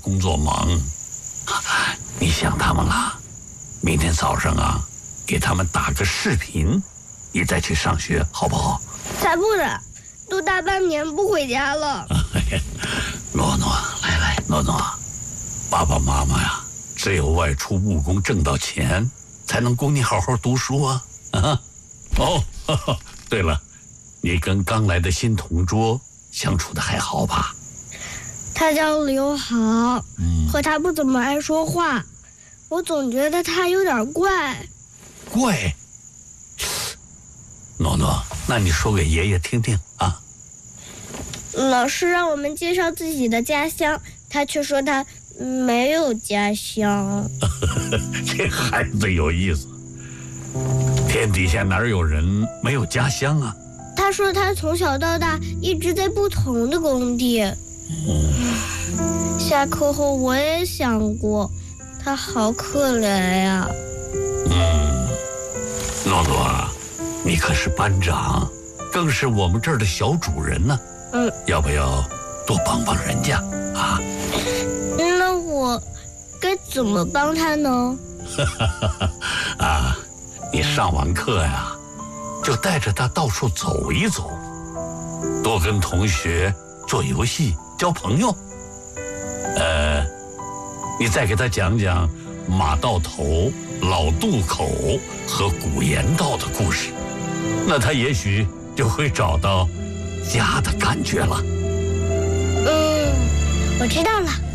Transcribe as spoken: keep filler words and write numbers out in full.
工作忙。你想他们了？明天早上啊，给他们打个视频，你再去上学，好不好？ 才不呢，都大半年不回家了。 诺诺，来来，诺诺，爸爸妈妈呀，只有外出务工挣到钱，才能供你好好读书啊！啊，哦，呵呵，对了，你跟刚来的新同桌相处的还好吧？ 他叫刘豪， 嗯， 和他不怎么爱说话，我总觉得他有点怪。 怪？诺诺，那你说给爷爷听听啊。 老师让我们介绍自己的家乡，他却说他没有家乡。 这孩子有意思，天底下哪有人没有家乡啊？ 他说他从小到大一直在不同的工地。 嗯， 下课后我也想过，他好可怜呀。 嗯，诺诺啊，你可是班长，更是我们这儿的小主人呢。 嗯， 要不要多帮帮人家啊？ 那我该怎么帮他呢？ 啊，你上完课呀，就带着他到处走一走，多跟同学做游戏交朋友。呃，你再给他讲讲马道头、老渡口和古言道的故事，那他也许就会找到家的感觉了。 嗯，我知道了。